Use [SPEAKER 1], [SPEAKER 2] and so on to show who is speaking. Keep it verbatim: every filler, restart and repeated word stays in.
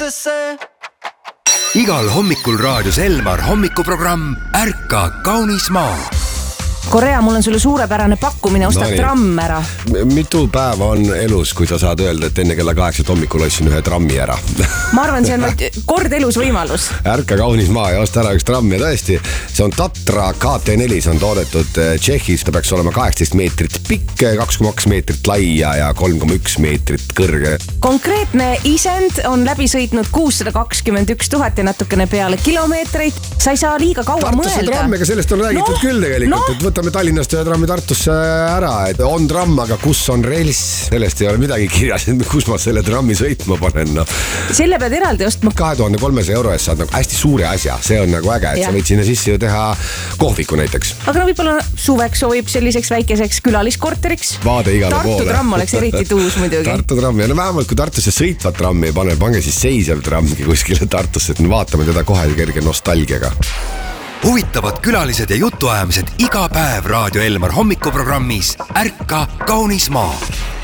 [SPEAKER 1] raudtesse.
[SPEAKER 2] Igal hommikul raadios Elmar hommikuprogramm Ärka kaunis maa.
[SPEAKER 3] Korea, mul on sulle suurepärane pakkumine, osta no tramm ära.
[SPEAKER 4] Mitu päeva on elus, kui sa saad öelda, et enne kella kaheksat hommikul ostsin ühe trammi ära?
[SPEAKER 3] Ma arvan, see on vaid kord elus võimalus.
[SPEAKER 4] Ärka kaunis maa ja osta ära üks tramm ja tõesti, see on Tatra K T neli, see on toodetud Tšehhis, ta peaks olema kaheksateist meetrit pikk, kaks koma kaks meetrit laia ja kolm koma üks meetrit kõrge.
[SPEAKER 3] Konkreetne isend on läbi sõitnud kuussada kakskümmend üks tuhat ja natukene peale kilomeetreid. Sa ei saa liiga kaua
[SPEAKER 4] Tartusse
[SPEAKER 3] mõelda.
[SPEAKER 4] Tramm, ega sellest on räägitud no, küll tegelikult, no. et võtame Tallinnast ja trammi Tartusse ära, et on tramm, aga kus on rels, sellest ei ole midagi kirjas, et kus ma selle trammi sõitma panen. No.
[SPEAKER 3] Selle pead eraldi ostma.
[SPEAKER 4] kahe tuhande kolmesaja euro eest saad nagu hästi suure asja, see on nagu äge, et ja. sa võid sinna sisse ju teha kohviku näiteks.
[SPEAKER 3] Aga no võib-olla suveks sobib selliseks väikeseks külaliskorteriks.
[SPEAKER 4] Vaade igale
[SPEAKER 3] Tartu
[SPEAKER 4] poole.
[SPEAKER 3] Tramm oleks eriti tuus muidugi.
[SPEAKER 4] Tartu tramm ja no vähemalt kui Tartusse sõitvat trammi ei pane, pange siis seisev trammgi kuskile Tartusse, et me vaatame teda kohe kerge nostalgiaga.
[SPEAKER 2] Huvitavad külalised ja jutuajamised iga päev Raadio Elmar hommikuprogrammis Ärka kaunis maa.